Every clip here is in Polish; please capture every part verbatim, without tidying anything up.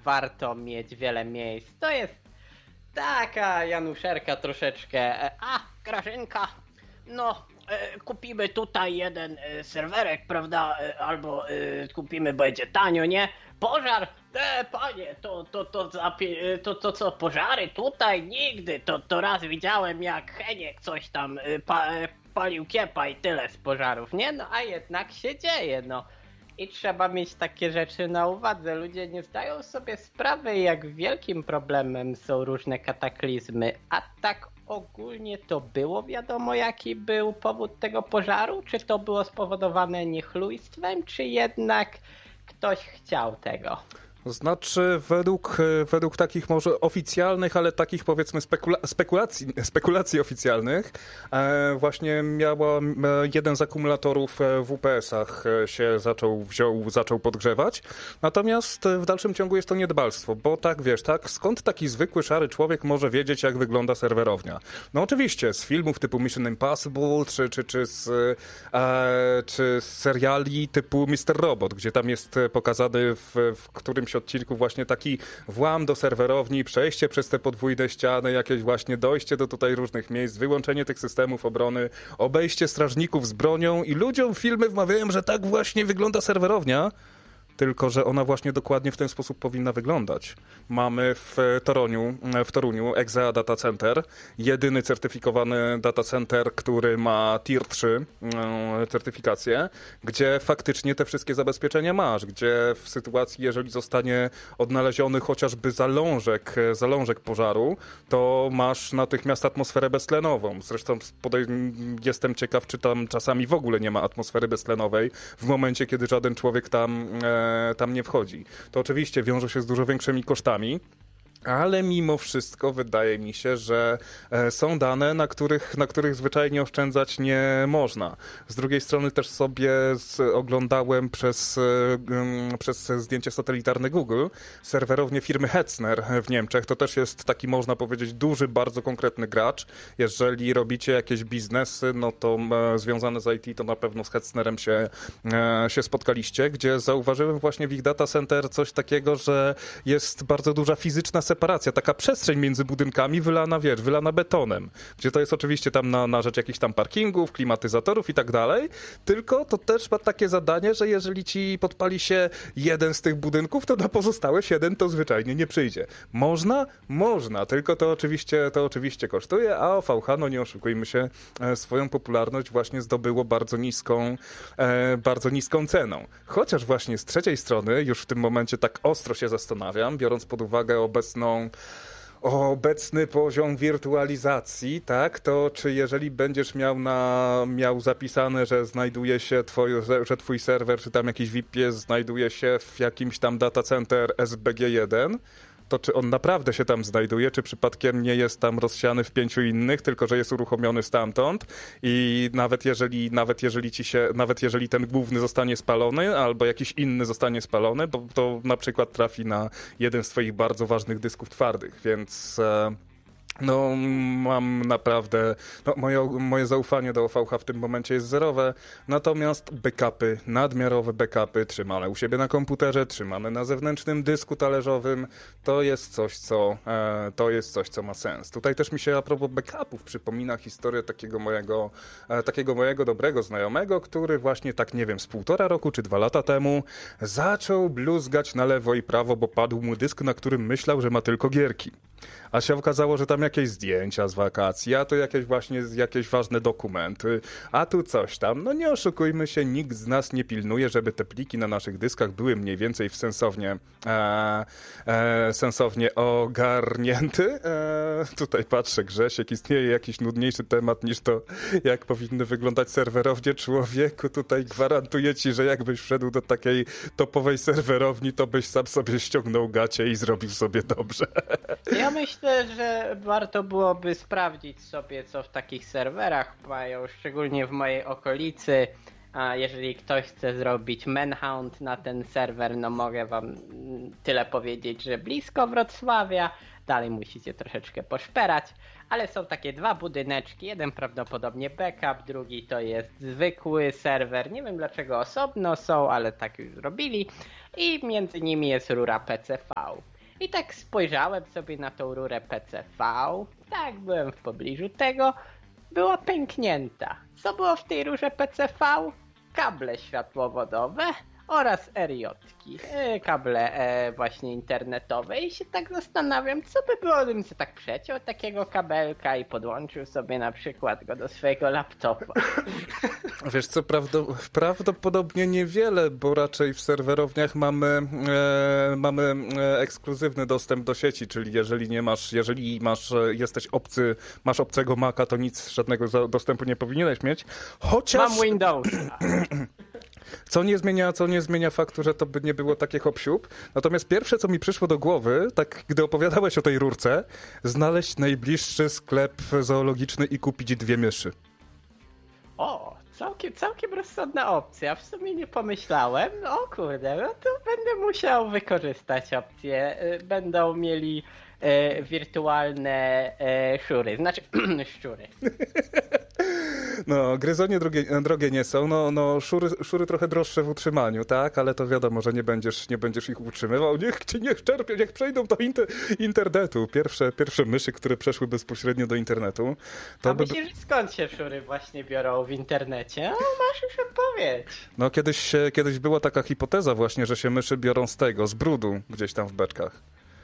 warto mieć wiele miejsc. To jest taka Januszerka troszeczkę. A, Grażynka, no kupimy tutaj jeden serwerek, prawda, albo kupimy, będzie tanio, nie? Pożar, e, panie, to, to, to, to, to, to co, pożary tutaj? Nigdy, to, to raz widziałem jak Heniek coś tam pa, palił kiepa i tyle z pożarów, nie? No a jednak się dzieje, no. I trzeba mieć takie rzeczy na uwadze. Ludzie nie zdają sobie sprawy, jak wielkim problemem są różne kataklizmy. A tak ogólnie to było wiadomo, jaki był powód tego pożaru? Czy to było spowodowane niechlujstwem, czy jednak ktoś chciał tego? Znaczy według, według takich może oficjalnych, ale takich powiedzmy spekula spekulacji, spekulacji oficjalnych e, właśnie miała jeden z akumulatorów w U P S-ach się zaczął, wziął, zaczął podgrzewać, natomiast w dalszym ciągu jest to niedbalstwo, bo tak wiesz, tak skąd taki zwykły szary człowiek może wiedzieć, jak wygląda serwerownia? No oczywiście z filmów typu Mission Impossible, czy, czy, czy, z, e, czy z seriali typu mister Robot, gdzie tam jest pokazany w, w którymś odcinku właśnie taki włam do serwerowni, przejście przez te podwójne ściany, jakieś właśnie dojście do tutaj różnych miejsc, wyłączenie tych systemów obrony, obejście strażników z bronią i ludziom filmy wmawiają, że tak właśnie wygląda serwerownia, tylko że ona właśnie dokładnie w ten sposób powinna wyglądać. Mamy w Toruniu, w Toruniu Exea Data Center, jedyny certyfikowany data center, który ma tier trzy certyfikację, gdzie faktycznie te wszystkie zabezpieczenia masz, gdzie w sytuacji, jeżeli zostanie odnaleziony chociażby zalążek, zalążek pożaru, to masz natychmiast atmosferę beztlenową. Zresztą jestem ciekaw, czy tam czasami w ogóle nie ma atmosfery beztlenowej w momencie, kiedy żaden człowiek tam tam nie wchodzi. To oczywiście wiąże się z dużo większymi kosztami, ale mimo wszystko wydaje mi się, że są dane, na których, na których zwyczajnie oszczędzać nie można. Z drugiej strony też sobie z, oglądałem przez, przez zdjęcie satelitarne Google serwerownię firmy Hetzner w Niemczech. To też jest taki, można powiedzieć, duży, bardzo konkretny gracz. Jeżeli robicie jakieś biznesy, no to związane z I T, to na pewno z Hetznerem się, się spotkaliście, gdzie zauważyłem właśnie w ich data center coś takiego, że jest bardzo duża fizyczna separacja separacja, taka przestrzeń między budynkami wylana, wiesz, wylana betonem, gdzie to jest oczywiście tam na, na rzecz jakichś tam parkingów, klimatyzatorów i tak dalej, tylko to też ma takie zadanie, że jeżeli ci podpali się jeden z tych budynków, to na pozostałe siedem to zwyczajnie nie przyjdzie. Można? Można, tylko to oczywiście, to oczywiście kosztuje, a O V H, no nie oszukujmy się, swoją popularność właśnie zdobyło bardzo niską, e, bardzo niską ceną. Chociaż właśnie z trzeciej strony już w tym momencie tak ostro się zastanawiam, biorąc pod uwagę obecną obecny poziom wirtualizacji, tak, to czy jeżeli będziesz miał na, miał zapisane, że znajduje się twój, że twój serwer, czy tam jakiś V I P znajduje się w jakimś tam data center S B G jeden, to czy on naprawdę się tam znajduje, czy przypadkiem nie jest tam rozsiany w pięciu innych, tylko że jest uruchomiony stamtąd i nawet jeżeli, nawet jeżeli ci się, nawet jeżeli ten główny zostanie spalony, albo jakiś inny zostanie spalony, bo to na przykład trafi na jeden z twoich bardzo ważnych dysków twardych, więc e, no mam naprawdę, no, moje, moje zaufanie do O V H w tym momencie jest zerowe, natomiast backupy, nadmiarowe backupy trzymane u siebie na komputerze, trzymane na zewnętrznym dysku talerzowym, to jest coś, co, e, to jest coś, co ma sens. Tutaj też mi się a propos backupów przypomina historię takiego mojego, e, takiego mojego dobrego znajomego, który właśnie tak, nie wiem, z półtora roku czy dwa lata temu zaczął bluzgać na lewo i prawo, bo padł mu dysk, na którym myślał, że ma tylko gierki. A się okazało, że tam jakieś zdjęcia z wakacji, a to jakieś właśnie jakieś ważne dokumenty, a tu coś tam. No nie oszukujmy się, nikt z nas nie pilnuje, żeby te pliki na naszych dyskach były mniej więcej w sensownie, e, e, sensownie ogarnięty. E, tutaj patrzę, Grzesiek, istnieje jakiś nudniejszy temat niż to, jak powinny wyglądać serwerownie. Człowieku, tutaj gwarantuję ci, że jakbyś wszedł do takiej topowej serwerowni, to byś sam sobie ściągnął gacie i zrobił sobie dobrze. Ja myślę, że warto byłoby sprawdzić sobie, co w takich serwerach mają, szczególnie w mojej okolicy. A jeżeli ktoś chce zrobić manhunt na ten serwer, no mogę wam tyle powiedzieć, że blisko Wrocławia. Dalej musicie troszeczkę poszperać, ale są takie dwa budyneczki. Jeden prawdopodobnie backup, drugi to jest zwykły serwer. Nie wiem dlaczego osobno są, ale tak już zrobili. I między nimi jest rura P C V. I tak spojrzałem sobie na tą rurę P C V, tak byłem w pobliżu tego, była pęknięta. Co było w tej rurze P C V? Kable światłowodowe oraz R J-ki, e, kable e, właśnie internetowe i się tak zastanawiam, co by było, gdybym sobie tak przeciął takiego kabelka i podłączył sobie na przykład go do swojego laptopa. Wiesz co, prawdo, prawdopodobnie niewiele, bo raczej w serwerowniach mamy, e, mamy e, ekskluzywny dostęp do sieci, czyli jeżeli nie masz, jeżeli masz, jesteś obcy, masz obcego Maca, to nic, żadnego za, dostępu nie powinieneś mieć, chociaż... Mam Windows. Co nie zmienia, co nie zmienia faktu, że to by nie było takie hop-siup. Natomiast pierwsze, co mi przyszło do głowy, tak gdy opowiadałeś o tej rurce, znaleźć najbliższy sklep zoologiczny i kupić dwie myszy. O, całkiem, całkiem rozsądna opcja. W sumie nie pomyślałem. O kurde, no to będę musiał wykorzystać opcję. Będą mieli e, wirtualne e, szury, znaczy szczury. No, gryzonie drogie, drogie nie są, no, no szury, szury trochę droższe w utrzymaniu, tak, ale to wiadomo, że nie będziesz, nie będziesz ich utrzymywał, niech ci niech czerpią, niech przejdą do inter, internetu. Pierwsze, pierwsze myszy, które przeszły bezpośrednio do internetu. To A by... myślisz, skąd się szury właśnie biorą w internecie? No, masz już odpowiedź. No, kiedyś, kiedyś była taka hipoteza właśnie, że się myszy biorą z tego, z brudu gdzieś tam w beczkach.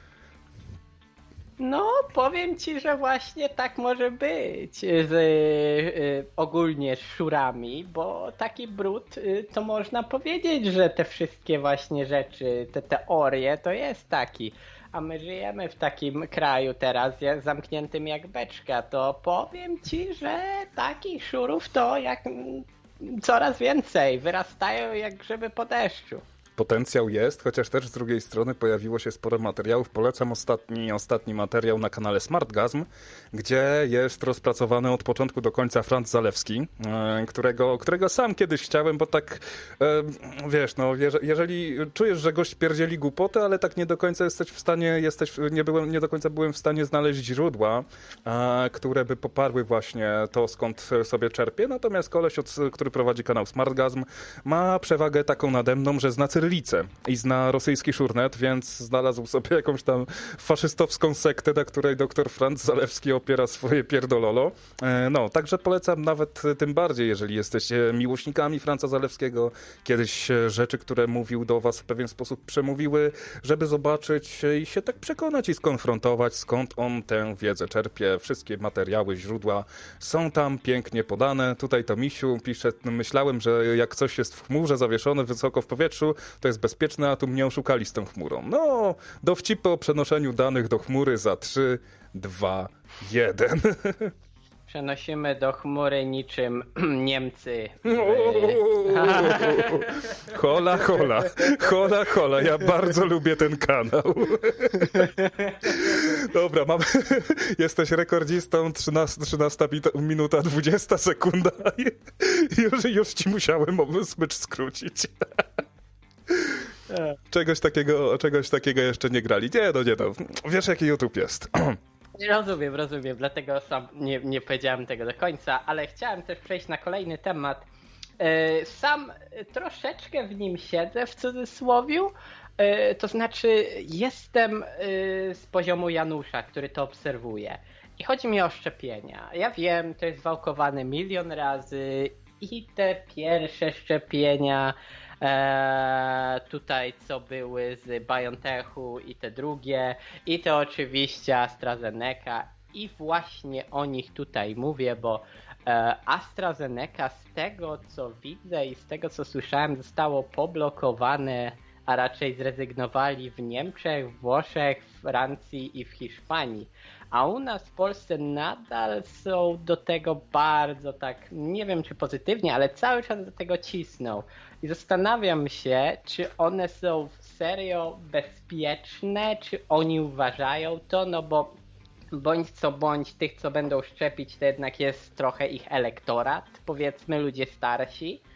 No, powiem ci, że właśnie tak może być z y, ogólnie z szurami, bo taki brud y, to można powiedzieć, że te wszystkie właśnie rzeczy, te teorie to jest taki. A my żyjemy w takim kraju teraz jak, zamkniętym jak beczka, to powiem ci, że takich szurów to jak m, coraz więcej, wyrastają jak grzyby po deszczu. Potencjał jest, chociaż też z drugiej strony pojawiło się sporo materiałów. Polecam ostatni, ostatni materiał na kanale SmartGasm, gdzie jest rozpracowany od początku do końca Franz Zalewski, którego, którego sam kiedyś chciałem, bo tak, wiesz, no, jeżeli czujesz, że gość pierdzieli głupoty, ale tak nie do końca jesteś w stanie, jesteś, nie, byłem, nie do końca byłem w stanie znaleźć źródła, które by poparły właśnie to, skąd sobie czerpię. Natomiast koleś, który prowadzi kanał SmartGasm, ma przewagę taką nade mną, że zna cyrylicę i zna rosyjski szurnet, więc znalazł sobie jakąś tam faszystowską sektę, na której doktor Franz Zalewski opiera swoje pierdololo. No, także polecam nawet tym bardziej, jeżeli jesteście miłośnikami Franza Zalewskiego. Kiedyś rzeczy, które mówił do was w pewien sposób przemówiły, żeby zobaczyć i się tak przekonać i skonfrontować, skąd on tę wiedzę czerpie. Wszystkie materiały, źródła są tam pięknie podane. Tutaj to Misiu pisze, myślałem, że jak coś jest w chmurze zawieszone wysoko w powietrzu, to jest bezpieczne, a tu mnie oszukali z tą chmurą. No, dowcipy o przenoszeniu danych do chmury za trzy, dwa, jeden. Przenosimy do chmury niczym Niemcy. Hola, hola, hola, hola, ja bardzo lubię ten kanał. Dobra, mamy, jesteś rekordzistą, trzynasta minuta, dwudziesta sekunda. Już, już ci musiałem smycz skrócić. Czegoś takiego, czegoś takiego jeszcze nie grali. Nie, no nie, no. Wiesz, jaki YouTube jest. Rozumiem, rozumiem, dlatego sam nie, nie powiedziałem tego do końca, ale chciałem też przejść na kolejny temat. Sam troszeczkę w nim siedzę, w cudzysłowiu, to znaczy jestem z poziomu Janusza, który to obserwuje. I chodzi mi o szczepienia. Ja wiem, to jest wałkowane milion razy i te pierwsze szczepienia Eee, tutaj co były z BioNTechu i te drugie i to oczywiście AstraZeneca i właśnie o nich tutaj mówię, bo e, AstraZeneca z tego co widzę i z tego co słyszałem zostało poblokowane, a raczej zrezygnowali w Niemczech, Włoszech, Francji i w Hiszpanii. A u nas w Polsce nadal są do tego bardzo tak, nie wiem czy pozytywnie, ale cały czas do tego cisną. I zastanawiam się, czy one są serio bezpieczne, czy oni uważają to, no bo bądź co bądź tych, co będą szczepić, to jednak jest trochę ich elektorat, powiedzmy ludzie starsi,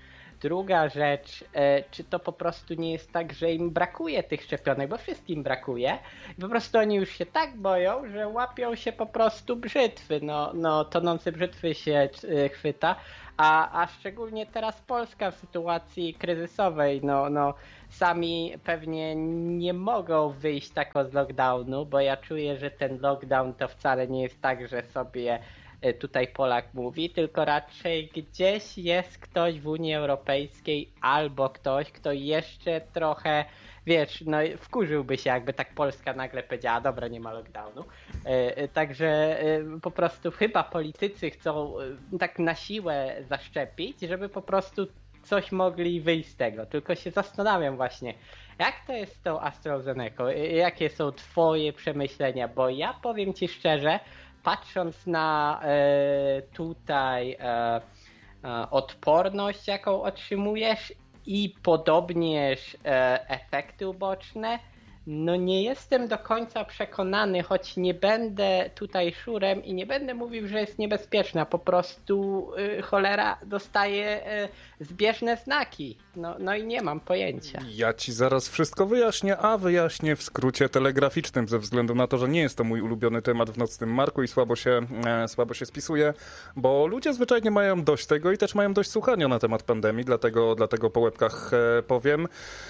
druga rzecz, czy to po prostu nie jest tak, że im brakuje tych szczepionek, bo wszystkim brakuje i po prostu oni już się tak boją, że łapią się po prostu brzytwy, no, no tonące brzytwy się chwyta, a, a szczególnie teraz Polska w sytuacji kryzysowej, no, no sami pewnie nie mogą wyjść tako z lockdownu, bo ja czuję, że ten lockdown to wcale nie jest tak, że sobie tutaj Polak mówi, tylko raczej gdzieś jest ktoś w Unii Europejskiej albo ktoś, kto jeszcze trochę, wiesz, no wkurzyłby się, jakby tak Polska nagle powiedziała, dobra, nie ma lockdownu. Także po prostu chyba politycy chcą tak na siłę zaszczepić, żeby po prostu coś mogli wyjść z tego. Tylko się zastanawiam właśnie, jak to jest z tą AstraZeneką? Jakie są twoje przemyślenia? Bo ja powiem ci szczerze, patrząc na e, tutaj e, e, odporność, jaką otrzymujesz i podobnież e, efekty uboczne, no nie jestem do końca przekonany, choć nie będę tutaj szurem i nie będę mówił, że jest niebezpieczna. Po prostu y, cholera dostaje y, zbieżne znaki. No, no i nie mam pojęcia. Ja ci zaraz wszystko wyjaśnię, a wyjaśnię w skrócie telegraficznym, ze względu na to, że nie jest to mój ulubiony temat w Nocnym Marku i słabo się, e, słabo się spisuje, bo ludzie zwyczajnie mają dość tego i też mają dość słuchania na temat pandemii, dlatego, dlatego po łebkach e, powiem.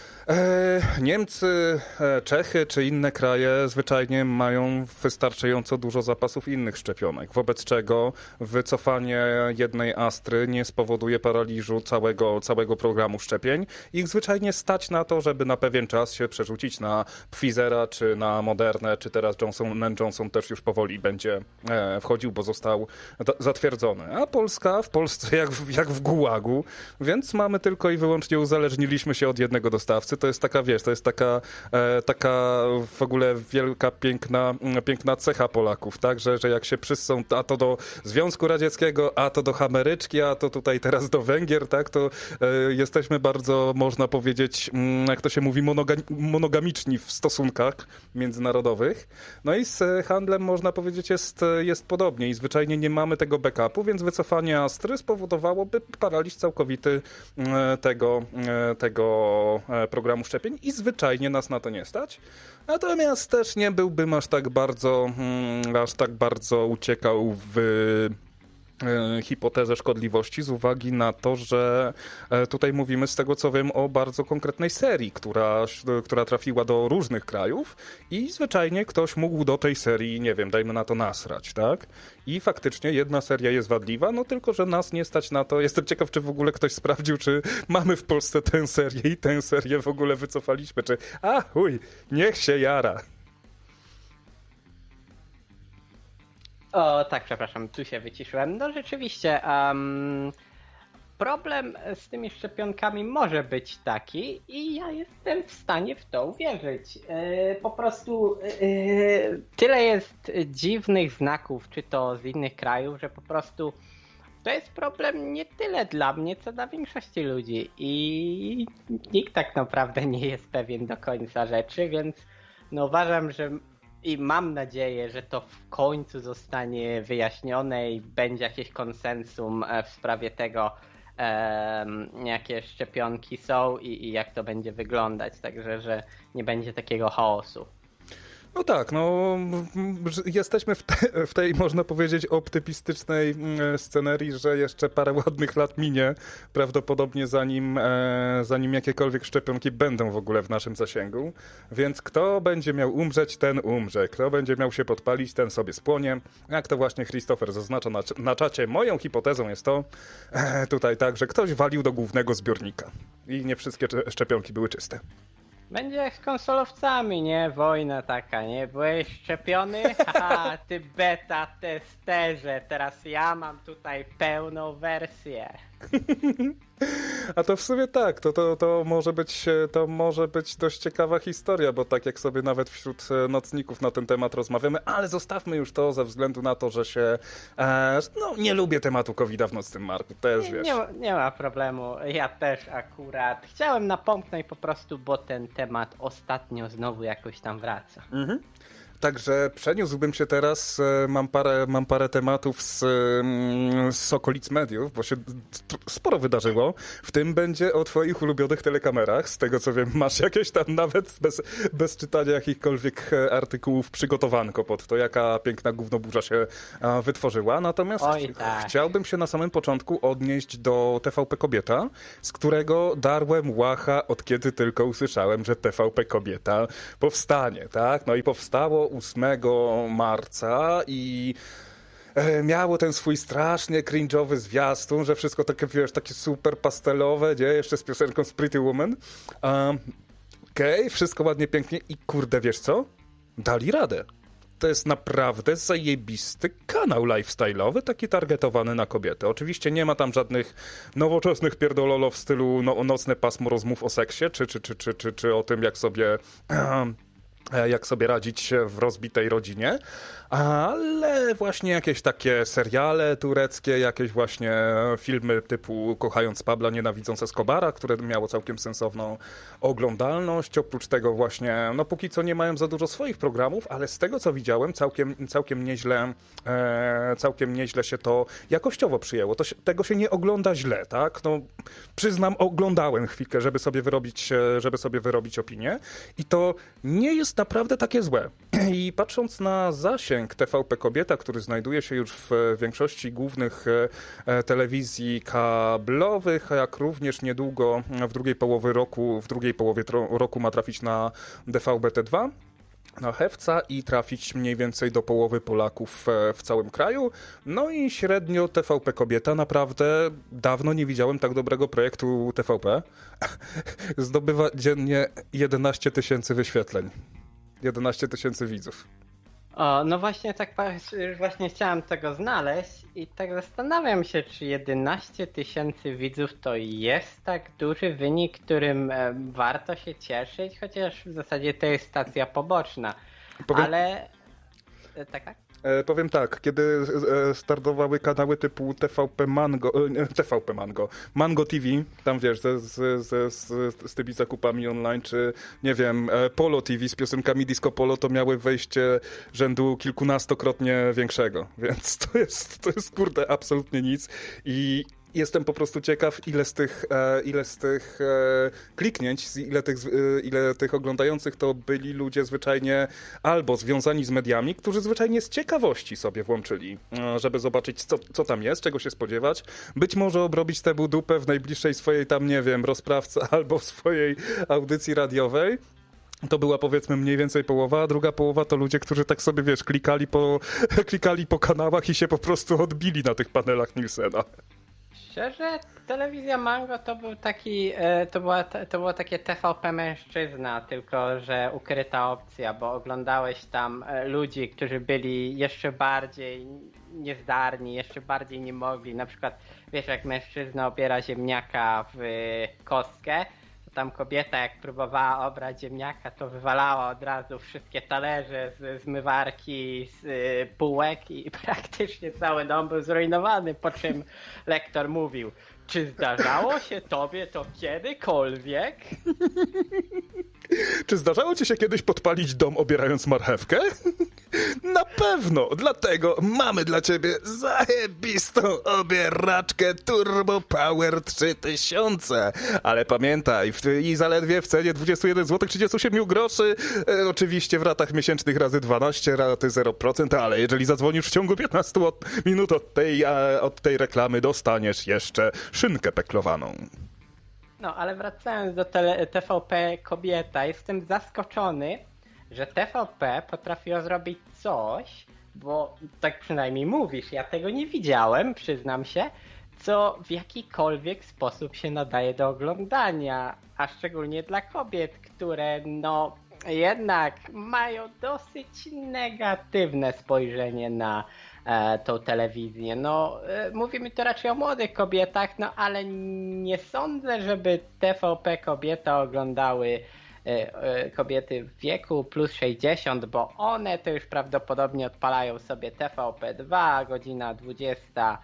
Niemcy, Czechy czy inne kraje zwyczajnie mają wystarczająco dużo zapasów innych szczepionek, wobec czego wycofanie jednej Astry nie spowoduje paraliżu całego, całego programu szczepień. Ich zwyczajnie stać na to, żeby na pewien czas się przerzucić na Pfizera czy na Modernę, czy teraz Johnson and Johnson też już powoli będzie wchodził, bo został zatwierdzony. A Polska w Polsce jak w, jak w gułagu, więc mamy tylko i wyłącznie uzależniliśmy się od jednego dostawcy. To jest taka, wiesz, to jest taka, e, taka w ogóle wielka, piękna, piękna cecha Polaków, tak, że, że jak się przyssą a to do Związku Radzieckiego, a to do Ameryczki, a to tutaj teraz do Węgier, tak, to e, jesteśmy bardzo, można powiedzieć, jak to się mówi, monoga- monogamiczni w stosunkach międzynarodowych. No i z handlem, można powiedzieć, jest, jest podobnie i zwyczajnie nie mamy tego backupu, więc wycofanie Astry spowodowałoby paraliż całkowity e, tego, e, tego programu szczepień i zwyczajnie nas na to nie stać. Natomiast też nie byłbym aż tak bardzo, hmm, aż tak bardzo uciekał w e, hipotezę szkodliwości z uwagi na to, że e, tutaj mówimy z tego co wiem o bardzo konkretnej serii, która, która trafiła do różnych krajów i zwyczajnie ktoś mógł do tej serii, nie wiem, dajmy na to nasrać, tak? I faktycznie jedna seria jest wadliwa, no tylko, że nas nie stać na to. Jestem ciekaw, czy w ogóle ktoś sprawdził, czy mamy w Polsce tę serię i tę serię w ogóle wycofaliśmy, czy a chuj, niech się jara. O, tak, przepraszam, tu się wyciszyłem. No rzeczywiście, um, problem z tymi szczepionkami może być taki i ja jestem w stanie w to uwierzyć. Yy, po prostu yy, tyle jest dziwnych znaków, czy to z innych krajów, że po prostu to jest problem nie tyle dla mnie, co dla większości ludzi i nikt tak naprawdę nie jest pewien do końca rzeczy, więc no uważam, że i mam nadzieję, że to w końcu zostanie wyjaśnione i będzie jakieś konsensum w sprawie tego, um, jakie szczepionki są i, i jak to będzie wyglądać, także że nie będzie takiego chaosu. No tak, no jesteśmy w, te, w tej, można powiedzieć, optymistycznej scenerii, że jeszcze parę ładnych lat minie, prawdopodobnie zanim, e, zanim jakiekolwiek szczepionki będą w ogóle w naszym zasięgu, więc kto będzie miał umrzeć, ten umrze, kto będzie miał się podpalić, ten sobie spłonie, jak to właśnie Christopher zaznacza na, na czacie, moją hipotezą jest to e, tutaj tak, że ktoś walił do głównego zbiornika i nie wszystkie szczepionki były czyste. Będzie jak z konsolowcami, nie? Wojna taka, nie? Byłeś szczepiony? Haha, ty beta testerze, teraz ja mam tutaj pełną wersję. A to w sumie tak, to, to, to, może być, to może być dość ciekawa historia, bo tak jak sobie nawet wśród nocników na ten temat rozmawiamy, ale zostawmy już to ze względu na to, że się e, no nie lubię tematu kowida w Nocnym Marku, też Nie, wiesz. nie, ma, nie ma problemu, ja też akurat chciałem napomknąć po prostu, bo ten temat ostatnio znowu jakoś tam wraca. Mhm. Także przeniósłbym się teraz, mam parę, mam parę tematów z, z okolic mediów, bo się sporo wydarzyło. W tym będzie o twoich ulubionych telekamerach. Z tego co wiem, masz jakieś tam nawet bez, bez czytania jakichkolwiek artykułów przygotowanko pod to, jaka piękna gównoburza się wytworzyła. Natomiast Oj, tak. chciałbym się na samym początku odnieść do T V P Kobieta, z którego darłem łacha od kiedy tylko usłyszałem, że T V P Kobieta powstanie, tak? No i powstało ósmego marca i miało ten swój strasznie cringe'owy zwiastun, że wszystko takie, wiesz, takie super pastelowe, nie? Jeszcze z piosenką z Pretty Woman. Um, Okej, okay, wszystko ładnie, pięknie i kurde, wiesz co? Dali radę. To jest naprawdę zajebisty kanał lifestyle'owy, taki targetowany na kobiety. Oczywiście nie ma tam żadnych nowoczesnych pierdololo w stylu no, nocne pasmo rozmów o seksie, czy, czy, czy, czy, czy, czy o tym, jak sobie... jak sobie radzić w rozbitej rodzinie, ale właśnie jakieś takie seriale tureckie, jakieś właśnie filmy typu Kochając Pabla, Nienawidząc Escobara, które miało całkiem sensowną oglądalność. Oprócz tego właśnie, no póki co nie mają za dużo swoich programów, ale z tego co widziałem, całkiem, całkiem nieźle e, całkiem nieźle się to jakościowo przyjęło. To się, tego się nie ogląda źle, tak? No, przyznam, oglądałem chwilkę, żeby sobie wyrobić, żeby sobie wyrobić opinię i to nie jest naprawdę takie złe. I patrząc na zasięg T V P Kobieta, który znajduje się już w większości głównych telewizji kablowych, jak również niedługo w drugiej połowie roku, w drugiej połowie roku ma trafić na D V B T dwa, na Hewca i trafić mniej więcej do połowy Polaków w całym kraju. No i średnio T V P Kobieta, naprawdę dawno nie widziałem tak dobrego projektu T V P. Zdobywa dziennie jedenaście tysięcy wyświetleń. jedenaście tysięcy widzów. O, no właśnie tak właśnie chciałem tego znaleźć i tak zastanawiam się, czy jedenaście tysięcy widzów to jest tak duży wynik, którym e, warto się cieszyć, chociaż w zasadzie to jest stacja poboczna. Powiem... Ale... E, tak, tak? E, powiem tak, kiedy e, startowały kanały typu T V P Mango, e, T V P Mango, Mango T V, tam wiesz, ze, z, z, z, z tymi zakupami online, czy nie wiem, e, Polo T V z piosenkami Disco Polo, to miały wejście rzędu kilkunastokrotnie większego, więc to jest, to jest kurde absolutnie nic i jestem po prostu ciekaw, ile z tych, e, ile z tych e, kliknięć, ile tych, e, ile tych oglądających to byli ludzie zwyczajnie albo związani z mediami, którzy zwyczajnie z ciekawości sobie włączyli, e, żeby zobaczyć, co, co tam jest, czego się spodziewać. Być może obrobić tę dupę w najbliższej swojej tam, nie wiem, rozprawce albo w swojej audycji radiowej. To była powiedzmy mniej więcej połowa, a druga połowa to ludzie, którzy tak sobie, wiesz, klikali po, klikali po kanałach i się po prostu odbili na tych panelach Nielsena. Szczerze, telewizja Mango to był taki, to była, to było takie T V P mężczyzna, tylko że ukryta opcja, bo oglądałeś tam ludzi, którzy byli jeszcze bardziej niezdarni, jeszcze bardziej nie mogli. Na przykład, wiesz, jak mężczyzna obiera ziemniaka w kostkę, tam kobieta jak próbowała obrać ziemniaka, to wywalała od razu wszystkie talerze z zmywarki, z y, półek i praktycznie cały dom był zrujnowany, po czym lektor mówił: czy zdarzało się tobie to kiedykolwiek? Czy zdarzało ci się kiedyś podpalić dom obierając marchewkę? Na pewno, dlatego mamy dla ciebie zajebistą obieraczkę Turbo Power trzy tysiące. Ale pamiętaj, w, i zaledwie w cenie dwadzieścia jeden złotych trzydzieści siedem groszy, e, oczywiście w ratach miesięcznych razy dwanaście, raty zero procent, ale jeżeli zadzwonisz w ciągu piętnaście minut od tej, a, od tej reklamy, dostaniesz jeszcze szynkę peklowaną. No, ale wracając do tele, T V P Kobieta, jestem zaskoczony, że T V P potrafiło zrobić coś, bo tak przynajmniej mówisz, ja tego nie widziałem, przyznam się, co w jakikolwiek sposób się nadaje do oglądania, a szczególnie dla kobiet, które no jednak mają dosyć negatywne spojrzenie na e, tą telewizję. No, e, mówimy tu raczej o młodych kobietach, no ale nie sądzę, żeby T V P Kobieta oglądały e, e, kobiety w wieku plus sześćdziesiąt, bo one to już prawdopodobnie odpalają sobie T V P dwa, godzina dwudziesta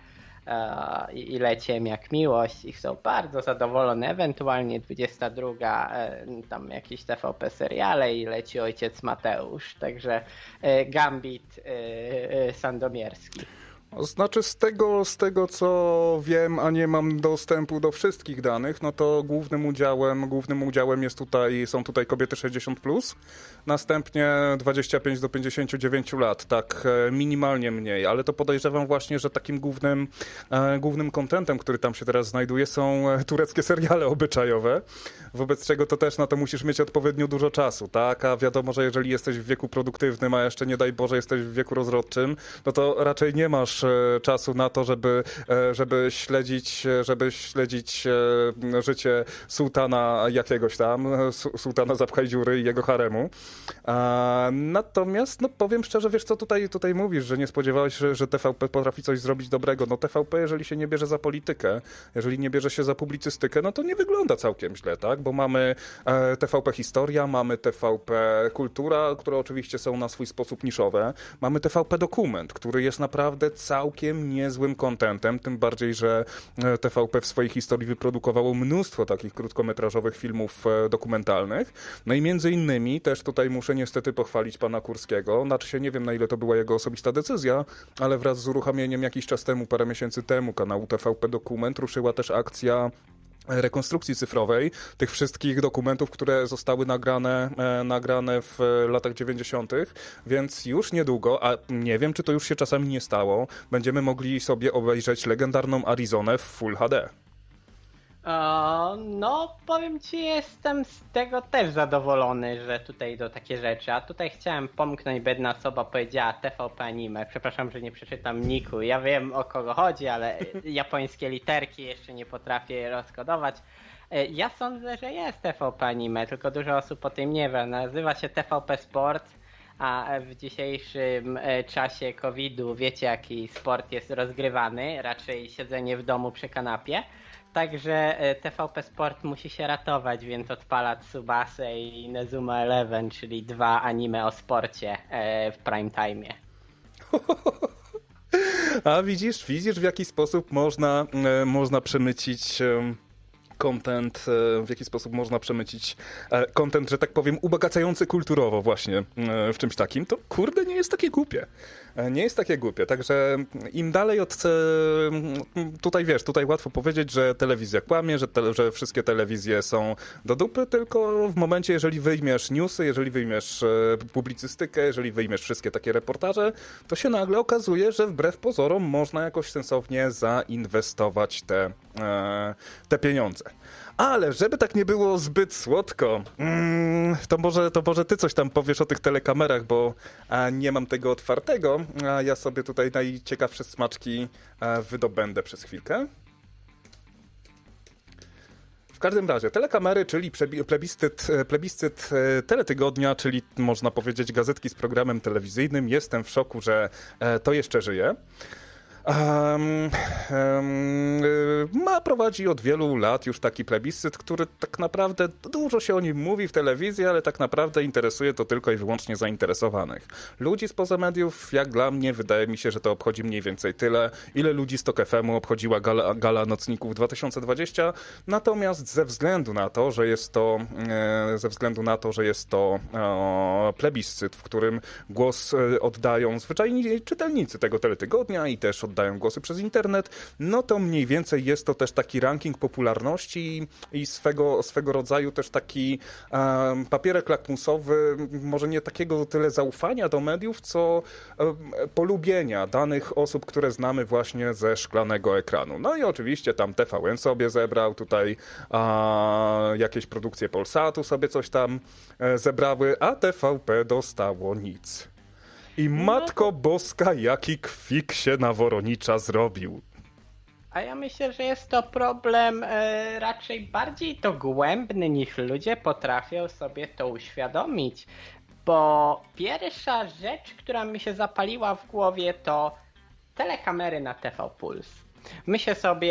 i leciałem jak miłość i są bardzo zadowolone, ewentualnie dwudziesta druga tam jakieś T V P seriale i leci Ojciec Mateusz, także Gambit sandomierski. Znaczy z tego, z tego co wiem, a nie mam dostępu do wszystkich danych, no to głównym udziałem, głównym udziałem jest tutaj, są tutaj kobiety sześćdziesiąt plus, następnie dwadzieścia pięć do pięćdziesięciu dziewięciu lat, tak minimalnie mniej, ale to podejrzewam właśnie, że takim głównym, e, głównym kontentem, który tam się teraz znajduje, są tureckie seriale obyczajowe, wobec czego to też na to musisz mieć odpowiednio dużo czasu, tak? A wiadomo, że jeżeli jesteś w wieku produktywnym, a jeszcze nie daj Boże jesteś w wieku rozrodczym, no to raczej nie masz czasu na to, żeby, żeby śledzić, żeby śledzić życie sułtana jakiegoś tam, sułtana Zapchaj Dziury i jego haremu. Natomiast, no powiem szczerze, wiesz co tutaj, tutaj mówisz, że nie spodziewałeś się, że T V P potrafi coś zrobić dobrego. No T V P, jeżeli się nie bierze za politykę, jeżeli nie bierze się za publicystykę, no to nie wygląda całkiem źle, tak? Bo mamy T V P Historia, mamy T V P Kultura, które oczywiście są na swój sposób niszowe. Mamy T V P Dokument, który jest naprawdę całkiem niezłym kontentem, tym bardziej, że T V P w swojej historii wyprodukowało mnóstwo takich krótkometrażowych filmów dokumentalnych. No i między innymi też tutaj muszę niestety pochwalić pana Kurskiego. Znaczy się nie wiem, na ile to była jego osobista decyzja, ale wraz z uruchomieniem jakiś czas temu, parę miesięcy temu kanału T V P Dokument ruszyła też akcja rekonstrukcji cyfrowej tych wszystkich dokumentów, które zostały nagrane, e, nagrane w latach dziewięćdziesiątych, więc już niedługo, a nie wiem, czy to już się czasami nie stało, będziemy mogli sobie obejrzeć legendarną Arizonę w Full H D. O, no, powiem ci, jestem z tego też zadowolony, że tutaj idą takie rzeczy, a tutaj chciałem pomknąć, bo jedna osoba powiedziała T V P Anime, przepraszam, że nie przeczytam niku, ja wiem o kogo chodzi, ale japońskie literki jeszcze nie potrafię je rozkodować. Ja sądzę, że jest T V P Anime, tylko dużo osób o tym nie wie, nazywa się T V P Sport, a w dzisiejszym czasie kowida wiecie, jaki sport jest rozgrywany, raczej siedzenie w domu przy kanapie. Także T V P Sport musi się ratować, więc odpala Tsubasę i Nezuma Eleven, czyli dwa anime o sporcie w prime time. A widzisz, widzisz w jaki sposób można, można przemycić content, w jaki sposób można przemycić content, że tak powiem, ubogacający kulturowo właśnie w czymś takim, to kurde nie jest takie głupie. Nie jest takie głupie, także im dalej od... Tutaj wiesz, tutaj łatwo powiedzieć, że telewizja kłamie, że, te, że wszystkie telewizje są do dupy, tylko w momencie, jeżeli wyjmiesz newsy, jeżeli wyjmiesz publicystykę, jeżeli wyjmiesz wszystkie takie reportaże, to się nagle okazuje, że wbrew pozorom można jakoś sensownie zainwestować te, te pieniądze. Ale żeby tak nie było zbyt słodko, mm, to, może, to może ty coś tam powiesz o tych telekamerach, bo a, nie mam tego otwartego, a ja sobie tutaj najciekawsze smaczki a, wydobędę przez chwilkę. W każdym razie, telekamery, czyli plebiscyt, plebiscyt teletygodnia, czyli można powiedzieć gazetki z programem telewizyjnym. Jestem w szoku, że to jeszcze żyje. Um, um, ma prowadzi od wielu lat już taki plebiscyt, który tak naprawdę dużo się o nim mówi w telewizji, ale tak naprawdę interesuje to tylko i wyłącznie zainteresowanych. Ludzi spoza mediów, jak dla mnie, wydaje mi się, że to obchodzi mniej więcej tyle, ile ludzi z Tok F M-u obchodziła gala, gala nocników dwa tysiące dwudziesty. Natomiast ze względu na to, że jest to e, ze względu na to, że jest to e, plebiscyt, w którym głos e, oddają zwyczajni czytelnicy tego teletygodnia i też oddają głosy przez internet, no to mniej więcej jest to też taki ranking popularności i swego, swego rodzaju też taki um, papierek lakmusowy, może nie takiego tyle zaufania do mediów, co um, polubienia danych osób, które znamy właśnie ze szklanego ekranu. No i oczywiście tam T V N sobie zebrał, tutaj a, jakieś produkcje Polsatu sobie coś tam e, zebrały, a T V P dostało nic. I Matko Boska, jaki kwik się na Woronicza zrobił. A ja myślę, że jest to problem e, raczej bardziej dogłębny, niż ludzie potrafią sobie to uświadomić. Bo pierwsza rzecz, która mi się zapaliła w głowie, to telekamery na T V Puls. Myślę sobie,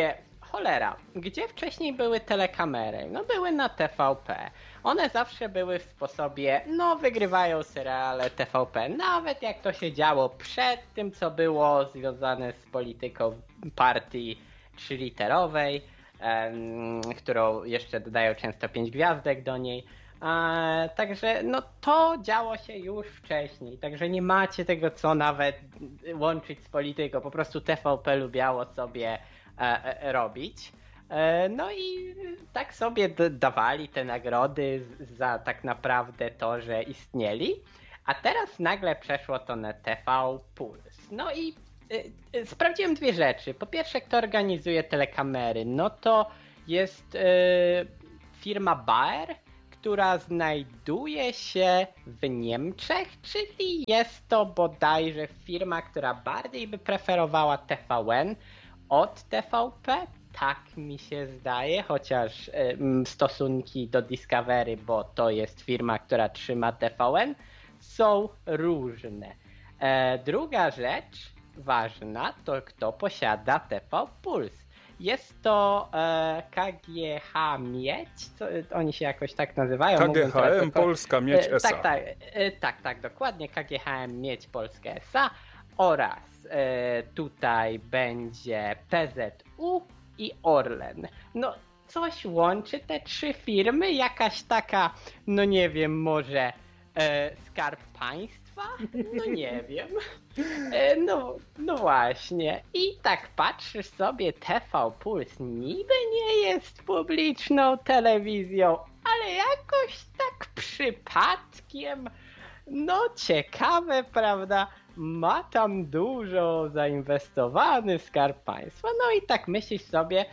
cholera, gdzie wcześniej były telekamery? No były na T V P. One zawsze były w sposobie, no wygrywają seriale T V P, nawet jak to się działo przed tym, co było związane z polityką partii trzyliterowej, em, którą jeszcze dodają często pięć gwiazdek do niej. E, także no to działo się już wcześniej, także nie macie tego co nawet łączyć z polityką, po prostu T V P lubiało sobie e, e, robić. E, no i tak sobie d- dawali te nagrody za tak naprawdę to, że istnieli, a teraz nagle przeszło to na T V Puls. No i e, e, sprawdziłem dwie rzeczy. Po pierwsze, kto organizuje telekamery? No to jest e, firma Bayer, która znajduje się w Niemczech, czyli jest to bodajże firma, która bardziej by preferowała T V N od T V P, tak mi się zdaje, chociaż y, stosunki do Discovery, bo to jest firma, która trzyma T V N, są różne. E, druga rzecz ważna to kto posiada T V Puls. Jest to e, K G H Miedź, co, oni się jakoś tak nazywają. K G H M Polska Miedź e, S A. Tak, tak, e, tak, tak, dokładnie, K G H M Miedź Polska S A oraz e, tutaj będzie P Z U i Orlen. No coś łączy te trzy firmy, jakaś taka, no nie wiem, może e, Skarb Państwa? No nie wiem. E, no, no właśnie. I tak patrzysz sobie, T V Puls niby nie jest publiczną telewizją, ale jakoś tak przypadkiem, no ciekawe, prawda? Ma tam dużo zainwestowany Skarb Państwa. No i tak myślisz sobie,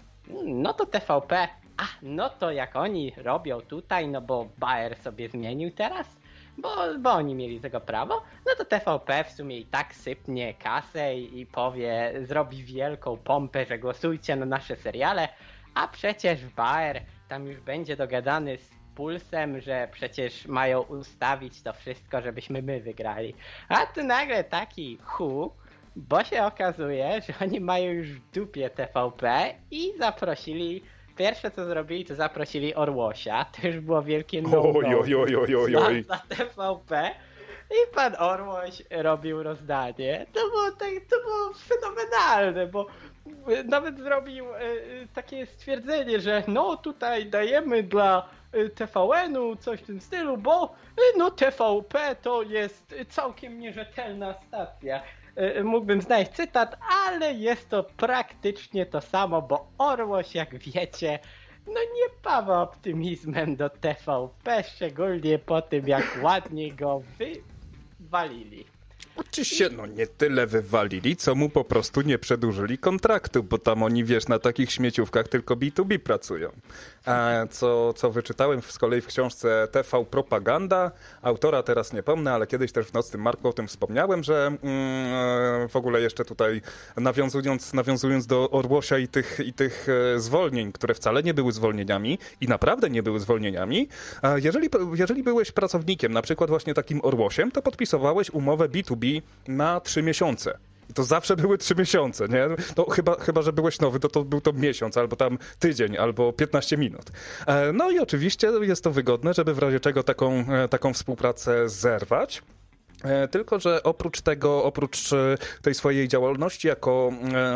no to T V P, a no to jak oni robią tutaj, no bo Bayer sobie zmienił teraz, bo, bo oni mieli tego prawo, no to T V P w sumie i tak sypnie kasę i, i powie, zrobi wielką pompę, że głosujcie na nasze seriale, a przecież Bayer tam już będzie dogadany z Pulsem, że przecież mają ustawić to wszystko, żebyśmy my wygrali. A tu nagle taki hu, bo się okazuje, że oni mają już w dupie T V P i zaprosili, pierwsze co zrobili, to zaprosili Orłosia, to już było wielkie no-no Oj, oj, oj, oj, oj, oj. za, za T V P i pan Orłoś robił rozdanie. To było, tak, to było fenomenalne, bo nawet zrobił e, takie stwierdzenie, że no tutaj dajemy dla T V N-u coś w tym stylu, bo no T V P to jest całkiem nierzetelna stacja. Mógłbym znaleźć cytat, ale jest to praktycznie to samo, bo Orłoś, jak wiecie, no nie pawa optymizmem do T V P, szczególnie po tym, jak ładnie go wywalili. Oczywiście, no nie tyle wywalili, co mu po prostu nie przedłużyli kontraktu, bo tam oni, wiesz, na takich śmieciówkach tylko B dwa B pracują. A co, co wyczytałem z kolei w książce T V Propaganda, autora teraz nie pomnę, ale kiedyś też w Nocnym Marku o tym wspomniałem, że mm, w ogóle jeszcze tutaj nawiązując, nawiązując do Orłosia i tych, i tych zwolnień, które wcale nie były zwolnieniami i naprawdę nie były zwolnieniami, jeżeli, jeżeli byłeś pracownikiem, na przykład właśnie takim Orłosiem, to podpisowałeś umowę B dwa B na trzy miesiące. I to zawsze były trzy miesiące, nie? To chyba, chyba, że byłeś nowy, to, to był to miesiąc, albo tam tydzień, albo piętnaście minut. No i oczywiście jest to wygodne, żeby w razie czego taką, taką współpracę zerwać. Tylko że oprócz tego, oprócz tej swojej działalności jako,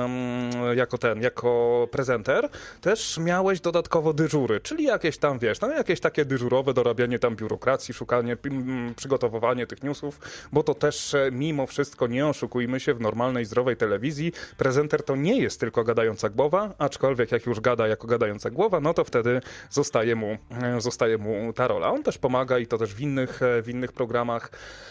jako ten, jako prezenter, też miałeś dodatkowo dyżury, czyli jakieś tam, wiesz, no jakieś takie dyżurowe dorabianie tam biurokracji, szukanie, przygotowywanie tych newsów, bo to też mimo wszystko, nie oszukujmy się, w normalnej, zdrowej telewizji prezenter to nie jest tylko gadająca głowa, aczkolwiek jak już gada jako gadająca głowa, no to wtedy zostaje mu, zostaje mu ta rola. On też pomaga i to też w innych, w innych programach.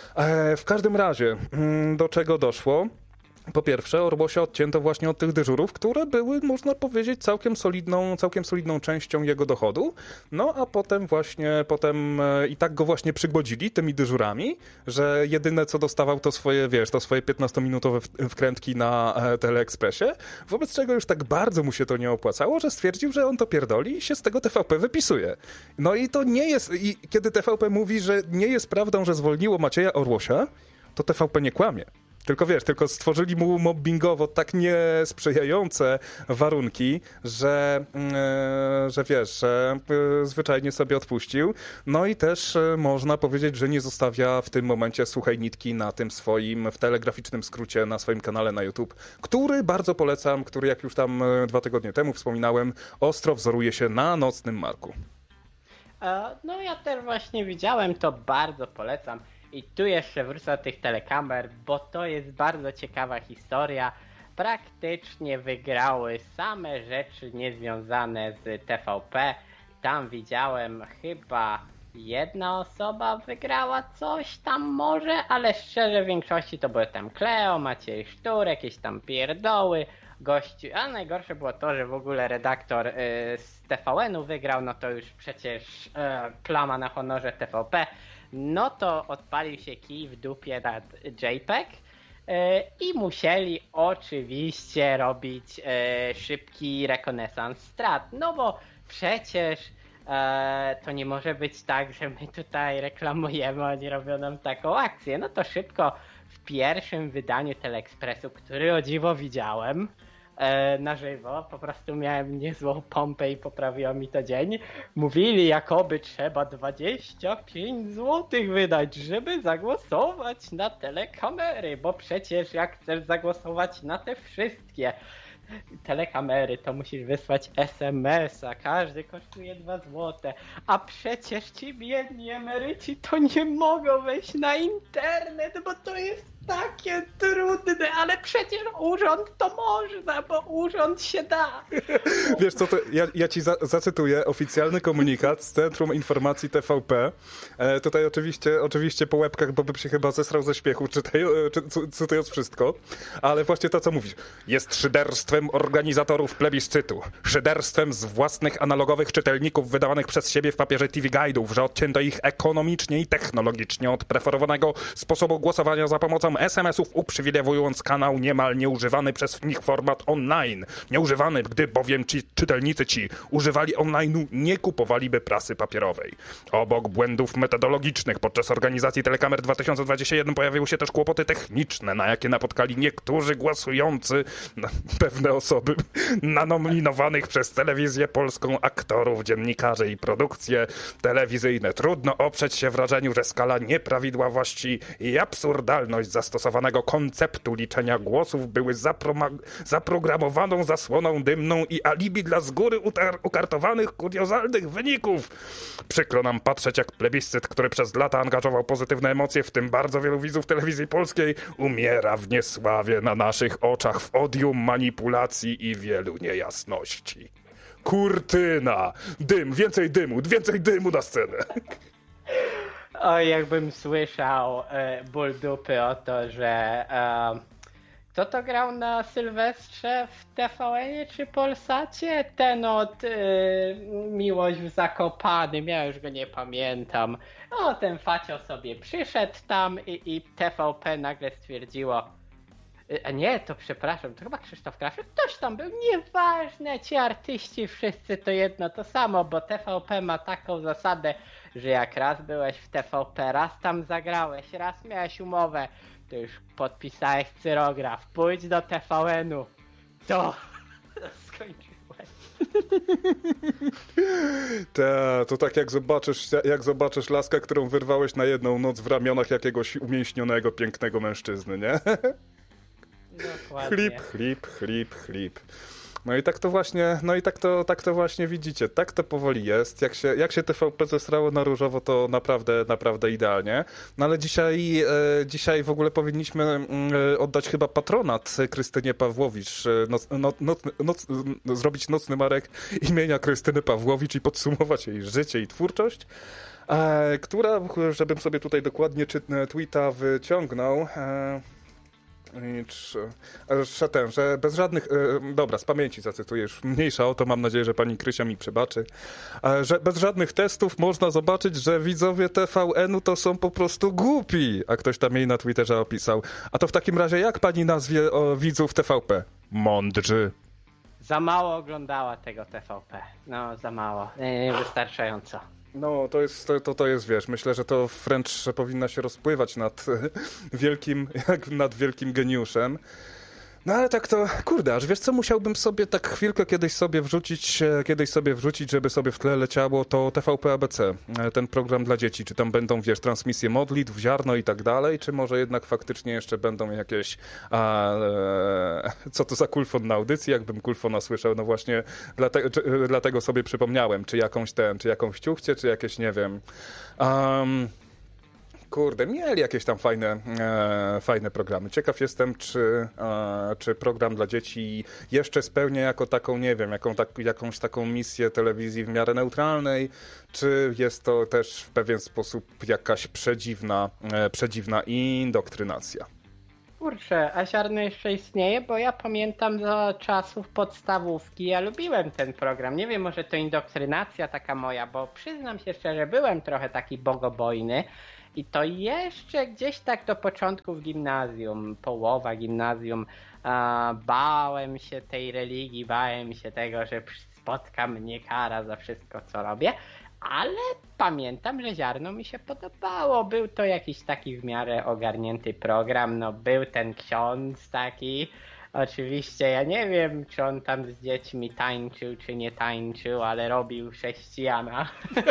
W każdym razie, do czego doszło? Po pierwsze, Orłosia odcięto właśnie od tych dyżurów, które były, można powiedzieć, całkiem solidną, całkiem solidną częścią jego dochodu. No a potem właśnie, potem i tak go właśnie przygłodzili tymi dyżurami, że jedyne co dostawał to swoje, wiesz, to swoje piętnastominutowe wkrętki na Teleekspresie, wobec czego już tak bardzo mu się to nie opłacało, że stwierdził, że on to pierdoli i się z tego T V P wypisuje. No i to nie jest, i kiedy T V P mówi, że nie jest prawdą, że zwolniło Macieja Orłosia, to T V P nie kłamie. Tylko wiesz, tylko stworzyli mu mobbingowo tak niesprzyjające warunki, że, e, że wiesz, że e, zwyczajnie sobie odpuścił. No i też e, można powiedzieć, że nie zostawia w tym momencie suchej nitki na tym swoim, w telegraficznym skrócie, na swoim kanale na YouTube, który bardzo polecam, który jak już tam e, dwa tygodnie temu wspominałem, ostro wzoruje się na Nocnym Marku. E, no ja też właśnie widziałem, to bardzo polecam. I tu jeszcze wrócę do tych telekamer, bo to jest bardzo ciekawa historia. Praktycznie wygrały same rzeczy niezwiązane z T V P. Tam widziałem chyba jedna osoba wygrała coś tam może, ale szczerze w większości to były tam Kleo, Maciej Sztur, jakieś tam pierdoły, gościu. A najgorsze było to, że w ogóle redaktor y, z T V N-u wygrał, no to już przecież y, plama na honorze T V P. No to odpalił się kij w dupie nad JPEG yy, i musieli oczywiście robić yy, szybki rekonesans strat, no bo przecież yy, to nie może być tak, że my tutaj reklamujemy, oni robią nam taką akcję. No to szybko w pierwszym wydaniu Teleekspresu, który o dziwo widziałem na żywo, po prostu miałem niezłą pompę i poprawiło mi to dzień. Mówili, jakoby trzeba dwadzieścia pięć złotych wydać, żeby zagłosować na telekamery, bo przecież jak chcesz zagłosować na te wszystkie telekamery, to musisz wysłać es em es a, każdy kosztuje dwa złote, a przecież ci biedni emeryci to nie mogą wejść na internet, bo to jest takie trudne, ale przecież urząd to można, bo urząd się da. Wiesz co, to ja, ja ci za, zacytuję oficjalny komunikat z Centrum Informacji T V P. E, tutaj oczywiście, oczywiście po łebkach, bo bym się chyba zesrał ze śmiechu, czytaj, czy, cytując wszystko, ale właśnie to, co mówisz. Jest szyderstwem organizatorów plebiscytu, szyderstwem z własnych analogowych czytelników wydawanych przez siebie w papierze T V Guide'ów, że odcięto ich ekonomicznie i technologicznie od preferowanego sposobu głosowania za pomocą es em esów, uprzywilejowując kanał niemal nieużywany przez nich format online. Nieużywany, gdy bowiem ci czytelnicy ci używali online'u, nie kupowaliby prasy papierowej. Obok błędów metodologicznych podczas organizacji Telekamer dwa tysiące dwudziesty pierwszy pojawiły się też kłopoty techniczne, na jakie napotkali niektórzy głosujący, na pewne osoby, na nominowanych przez telewizję polską aktorów, dziennikarzy i produkcje telewizyjne. Trudno oprzeć się wrażeniu, że skala nieprawidłowości i absurdalność zastosowanego konceptu liczenia głosów były zapro- zaprogramowaną zasłoną dymną i alibi dla z góry utar- ukartowanych kuriozalnych wyników. Przykro nam patrzeć, jak plebiscyt, który przez lata angażował pozytywne emocje, w tym bardzo wielu widzów telewizji polskiej, umiera w niesławie na naszych oczach w odium manipulacji i wielu niejasności. Kurtyna! Dym! Więcej dymu! Więcej dymu na scenę! Oj, jakbym słyszał e, ból dupy o to, że e, kto to grał na Sylwestrze w T V N-ie czy Polsacie? Ten od e, Miłość w Zakopanym, ja już go nie pamiętam. O, ten facio sobie przyszedł tam i, i T V P nagle stwierdziło, a nie, to przepraszam, to chyba Krzysztof Kraszek, ktoś tam był, nieważne, ci artyści wszyscy to jedno to samo, bo T V P ma taką zasadę, że jak raz byłeś w T V P, raz tam zagrałeś, raz miałeś umowę, to już podpisałeś cyrograf, pójdź do T V N-u, to skończyłeś. Ta, to tak jak zobaczysz, jak zobaczysz laskę, którą wyrwałeś na jedną noc w ramionach jakiegoś umięśnionego, pięknego mężczyzny, nie? Dokładnie. Chlip, chlip, chlip, chlip. No i tak to właśnie, no i tak to, tak to właśnie widzicie, tak to powoli jest. Jak się, jak się T V P zesrało na różowo, to naprawdę, naprawdę idealnie. No ale dzisiaj, e, dzisiaj w ogóle powinniśmy e, oddać chyba patronat Krystynie Pawłowicz, e, noc, noc, noc, noc, zrobić nocny marek imienia Krystyny Pawłowicz i podsumować jej życie i twórczość, e, która, żebym sobie tutaj dokładnie czy, tweeta wyciągnął, e, że ten, że bez żadnych, e, dobra, z pamięci zacytuję, już mniejsza o to, mam nadzieję, że pani Krysia mi przebaczy, e, że bez żadnych testów można zobaczyć, że widzowie T V N-u to są po prostu głupi, a ktoś tam jej na Twitterze opisał. A to w takim razie jak pani nazwie o, widzów T V P? Mądrzy. Za mało oglądała tego T V P, no za mało, nie, wystarczająco. No, to jest, to, to, to jest, wiesz, myślę, że to wręcz powinna się rozpływać nad wielkim, jak nad wielkim geniuszem. No ale tak to, kurde, aż wiesz co, musiałbym sobie tak chwilkę kiedyś sobie wrzucić, e, kiedyś sobie wrzucić, żeby sobie w tle leciało to T V P A B C, e, ten program dla dzieci, czy tam będą, wiesz, transmisje modlitw, ziarno i tak dalej, czy może jednak faktycznie jeszcze będą jakieś, a, e, co to za kulfon na audycji, jakbym kulfona słyszał, no właśnie dlate, czy, e, dlatego sobie przypomniałem, czy jakąś ten, czy jakąś ciuchcie, czy jakieś, nie wiem, um, Kurde, mieli jakieś tam fajne, e, fajne programy. Ciekaw jestem, czy, e, czy program dla dzieci jeszcze spełnia jako taką, nie wiem, jaką, tak, jakąś taką misję telewizji w miarę neutralnej, czy jest to też w pewien sposób jakaś przedziwna, e, przedziwna indoktrynacja. Kurczę, a ziarno jeszcze istnieje, bo ja pamiętam za czasów podstawówki, ja lubiłem ten program. Nie wiem, może to indoktrynacja taka moja, bo przyznam się szczerze, byłem trochę taki bogobojny. I to jeszcze gdzieś tak do początków gimnazjum, połowa gimnazjum, a, bałem się tej religii, bałem się tego, że spotka mnie kara za wszystko, co robię, ale pamiętam, że ziarno mi się podobało. Był to jakiś taki w miarę ogarnięty program, no był ten ksiądz taki. Oczywiście ja nie wiem, czy on tam z dziećmi tańczył, czy nie tańczył, ale robił chrześcijana.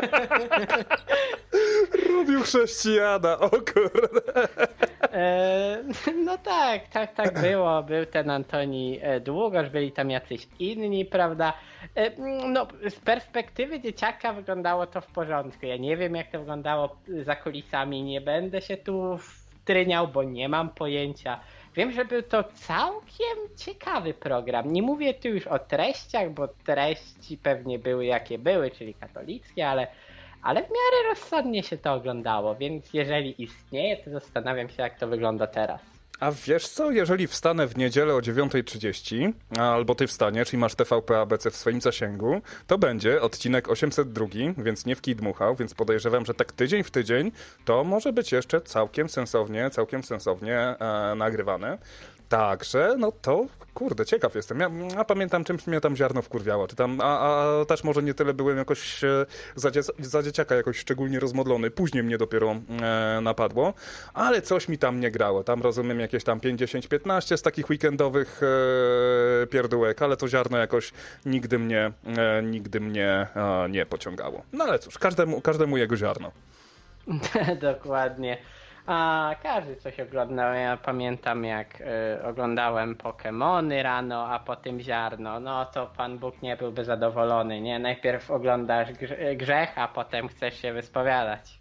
Robił chrześcijana, o kurde. E, no tak, tak, tak było. Był ten Antoni Długosz, byli tam jacyś inni, prawda? E, no, z perspektywy dzieciaka wyglądało to w porządku. Ja nie wiem, jak to wyglądało za kulisami. Nie będę się tu wtryniał, bo nie mam pojęcia. Wiem, że był to całkiem ciekawy program. Nie mówię tu już o treściach, bo treści pewnie były jakie były, czyli katolickie, ale, ale w miarę rozsądnie się to oglądało, więc jeżeli istnieje, to zastanawiam się, jak to wygląda teraz. A wiesz co, jeżeli wstanę w niedzielę o dziewiąta trzydzieści, albo ty wstaniesz i masz T V P A B C w swoim zasięgu, to będzie odcinek osiemset dwa, więc nie w kij dmuchał, więc podejrzewam, że tak tydzień w tydzień to może być jeszcze całkiem sensownie, całkiem sensownie e, nagrywane. Także, no to, kurde, ciekaw jestem. Ja, a pamiętam, czymś mnie tam ziarno wkurwiało. Czy tam, a, a też może nie tyle byłem jakoś e, za, dzie, za dzieciaka jakoś szczególnie rozmodlony. Później mnie dopiero e, napadło, ale coś mi tam nie grało. Tam rozumiem jakieś tam pięć, dziesięć, piętnaście z takich weekendowych e, pierdółek, ale to ziarno jakoś nigdy mnie, e, nigdy mnie e, nie pociągało. No ale cóż, każdemu, każdemu jego ziarno. Dokładnie. A każdy coś oglądał. Ja pamiętam, jak y, oglądałem Pokemony rano, a potem ziarno. No to Pan Bóg nie byłby zadowolony, nie? Najpierw oglądasz grze- grzech, a potem chcesz się wyspowiadać.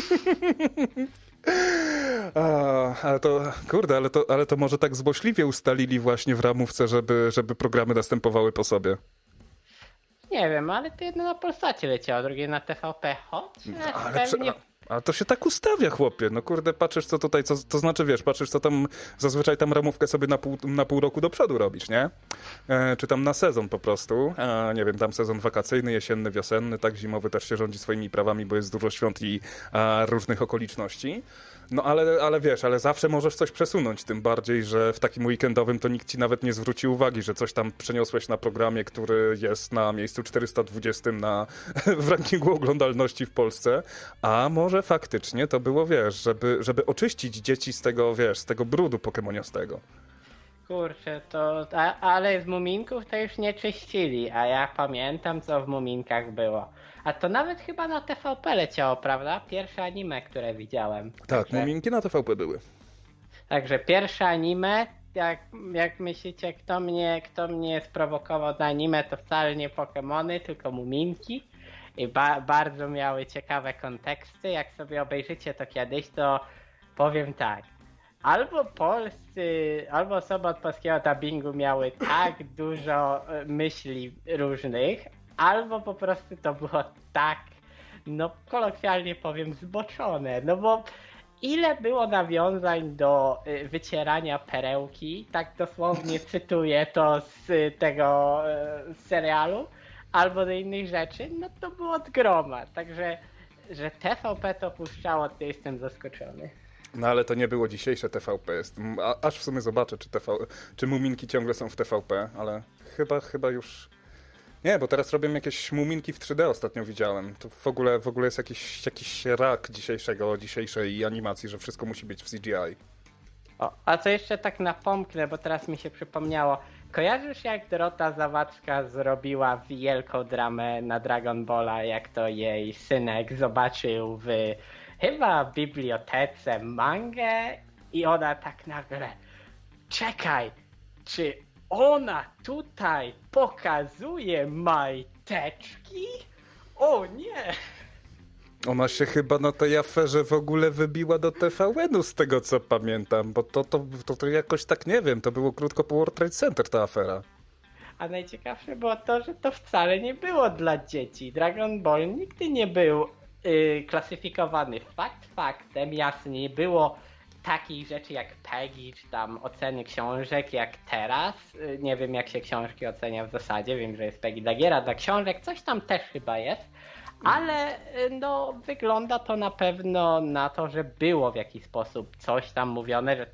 A, ale to, kurde, ale to, ale to może tak złośliwie ustalili właśnie w ramówce, żeby, żeby programy następowały po sobie. Nie wiem, ale to jedno na Polsacie leciało, drugie na T V P, chociaż No, ale pewnie... czy, a to się tak ustawia, chłopie. No kurde, patrzysz co tutaj, co, to znaczy wiesz, patrzysz co tam, zazwyczaj tam ramówkę sobie na pół, na pół roku do przodu robisz, nie? E, czy tam na sezon po prostu. E, nie wiem, tam sezon wakacyjny, jesienny, wiosenny, tak, zimowy też się rządzi swoimi prawami, bo jest dużo świąt i a, różnych okoliczności. No ale, ale wiesz, ale zawsze możesz coś przesunąć, tym bardziej, że w takim weekendowym to nikt ci nawet nie zwróci uwagi, że coś tam przeniosłeś na programie, który jest na miejscu czterysta dwudziestym na, w rankingu oglądalności w Polsce, a może faktycznie to było, wiesz, żeby, żeby oczyścić dzieci z tego, wiesz, z tego brudu pokemoniastego. Kurczę, to... A, ale z Muminków to już nie czyścili, a ja pamiętam, co w Muminkach było. A to nawet chyba na T V P leciało, prawda? Pierwsze anime, które widziałem. Tak, Także, Muminki na T V P były. także pierwsze anime, jak, jak myślicie, kto mnie, kto mnie sprowokował do anime, to wcale nie Pokemony, tylko Muminki. I ba- bardzo miały ciekawe konteksty. Jak sobie obejrzycie to kiedyś, to powiem tak. Albo polscy, albo osoby od polskiego dubbingu miały tak dużo myśli różnych, albo po prostu to było tak, no kolokwialnie powiem, zboczone. No bo ile było nawiązań do wycierania perełki, tak dosłownie cytuję to z tego z serialu, albo do innych rzeczy, no to było od groma. Także, że T V P to puszczało, to jestem zaskoczony. No ale to nie było dzisiejsze T V P. Jest. A, aż w sumie zobaczę, czy, T V, czy Muminki ciągle są w T V P, ale chyba, chyba już... Nie, bo teraz robią jakieś muminki w trzy D, ostatnio widziałem. To w ogóle, w ogóle jest jakiś, jakiś rak dzisiejszego, dzisiejszej animacji, że wszystko musi być w C G I. O, a co jeszcze tak napomknę, bo teraz mi się przypomniało. Kojarzysz, jak Dorota Zawadzka zrobiła wielką dramę na Dragon Balla, jak to jej synek zobaczył w chyba bibliotece mangę i ona tak nagle, czekaj, czy ona tutaj pokazuje majteczki? O nie! Ona się chyba na tej aferze w ogóle wybiła do T V N-u, z tego co pamiętam, bo to, to, to, to jakoś tak, nie wiem, to było krótko po World Trade Center ta afera. A najciekawsze było to, że to wcale nie było dla dzieci. Dragon Ball nigdy nie był yy, klasyfikowany fakt faktem, jasne, nie było takich rzeczy jak Peggy, czy tam oceny książek jak teraz. Yy, nie wiem, jak się książki ocenia w zasadzie, wiem, że jest Peggy dla gier, a dla książek coś tam też chyba jest. Ale no, wygląda to na pewno na to, że było w jakiś sposób coś tam mówione, że